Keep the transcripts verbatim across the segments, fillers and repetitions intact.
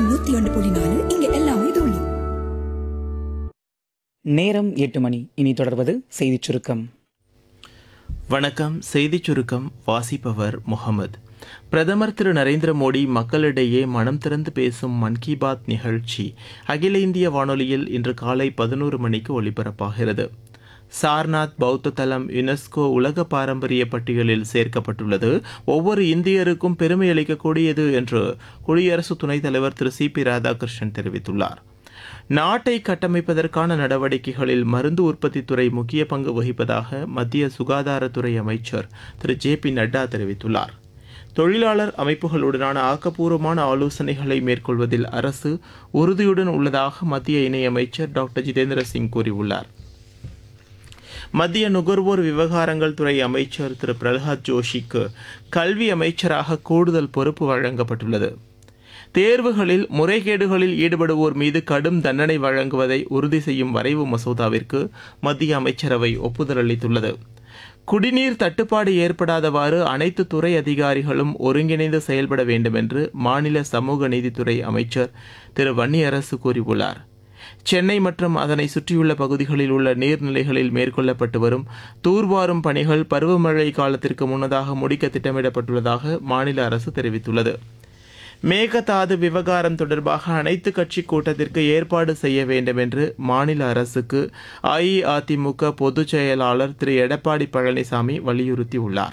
FM நூத்தி ஒன்று புள்ளி நாலு இங்க எல்லாமே தோழி. நேரம் எட்டு மணி. இனி தொடர்வது செய்திச் சுருக்கம். வணக்கம். செய்திச் சுருக்கம் வாசிப்பவர் முகமது. பிரதமர் திரு நரேந்திர மோடி மக்களிடையே மனம் திறந்து பேசும் மன் கி பாத் நிகழ்ச்சி அகில இந்திய வானொலியில் இன்று காலை பதினோரு மணிக்கு ஒலிபரப்பாகிறது. சார்நாத் பௌத்த தலம் யுனெஸ்கோ உலக பாரம்பரிய பட்டியலில் சேர்க்கப்பட்டுள்ளது. ஒவ்வொரு இந்தியருக்கும் பெருமை அளிக்கக்கூடியது என்று குடியரசு துணைத் தலைவர் திரு சி பி ராதாகிருஷ்ணன் தெரிவித்துள்ளார். நாட்டை கட்டமைப்பதற்கான நடவடிக்கைகளில் மருந்து உற்பத்தித் துறை முக்கிய பங்கு வகிப்பதாக மத்திய சுகாதாரத்துறை அமைச்சர் திரு ஜே பி நட்டா தெரிவித்துள்ளார். தொழிலாளர் அமைப்புகளுடனான ஆக்கப்பூர்வமான ஆலோசனைகளை மேற்கொள்வதில் அரசு உறுதியுடன் உள்ளதாக மத்திய இணையமைச்சர் டாக்டர் ஜிதேந்திர சிங் கூறியுள்ளார். மத்திய நுகர்வோர் விவகாரங்கள் துறை அமைச்சர் திரு பிரகலாத் ஜோஷிக்கு கல்வி அமைச்சராக கூடுதல் பொறுப்பு வழங்கப்பட்டுள்ளது. தேர்வுகளில் முறைகேடுகளில் ஈடுபடுவோர் மீது கடும் தண்டனை வழங்குவதை உறுதி செய்யும் வரைவு மசோதாவிற்கு மத்திய அமைச்சரவை ஒப்புதல் அளித்துள்ளது. குடிநீர் தட்டுப்பாடு ஏற்படாதவாறு அனைத்து துறை அதிகாரிகளும் ஒருங்கிணைந்து செயல்பட வேண்டும் என்று மாநில சமூக நீதித்துறை அமைச்சர் திரு வன்னியரசு கூறியுள்ளார். சென்னை மற்றும் அதனை சுற்றியுள்ள பகுதிகளில் உள்ள நீர்நிலைகளில் மேற்கொள்ளப்பட்டு வரும் தூர்வாரும் பணிகள் பருவமழை காலத்திற்கு முன்னதாக முடிக்க திட்டமிடப்பட்டுள்ளதாக மாநில அரசு தெரிவித்துள்ளது. மேகதாது விவகாரம் தொடர்பாக அனைத்து கட்சி கூட்டத்திற்கு ஏற்பாடு செய்ய வேண்டும் என்று மாநில அரசுக்கு அஇஅதிமுக பொதுச் செயலாளர் திரு எடப்பாடி பழனிசாமி வலியுறுத்தியுள்ளார்.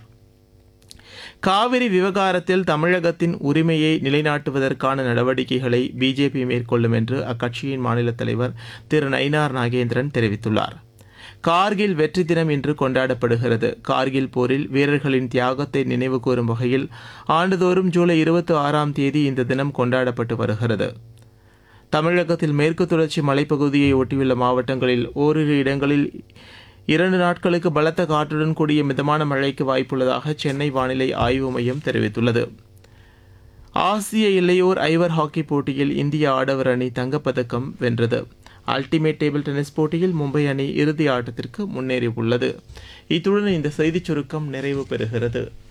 காவிரி விவகாரத்தில் தமிழகத்தின் உரிமையை நிலைநாட்டுவதற்கான நடவடிக்கைகளை பிஜேபி மேற்கொள்ளும் என்று அக்கட்சியின் மாநில தலைவர் திரு நயினார் நாகேந்திரன் தெரிவித்துள்ளார். கார்கில் வெற்றி தினம் இன்று கொண்டாடப்படுகிறது. கார்கில் போரில் வீரர்களின் தியாகத்தை நினைவு கூறும் வகையில் ஆண்டுதோறும் ஜூலை இருபத்தி ஆறாம் தேதி இந்த தினம் கொண்டாடப்பட்டு வருகிறது. தமிழகத்தில் மேற்கு தொடர்ச்சி மலைப்பகுதியை ஒட்டியுள்ள மாவட்டங்களில் ஓரிரு இடங்களில் இரண்டு நாட்களுக்கு பலத்த காற்றுடன் கூடிய மிதமான மழைக்கு வாய்ப்புள்ளதாக சென்னை வானிலை ஆய்வு மையம் தெரிவித்துள்ளது. ஆசிய இளையோர் ஐவர் ஹாக்கி போட்டியில் இந்திய ஆடவர் அணி தங்கப்பதக்கம் வென்றது. அல்டிமேட் டேபிள் டென்னிஸ் போட்டியில் மும்பை அணி இறுதி ஆட்டத்திற்கு முன்னேறியுள்ளது. இத்துடன் இந்த செய்திச் சுருக்கம் நிறைவு பெறுகிறது.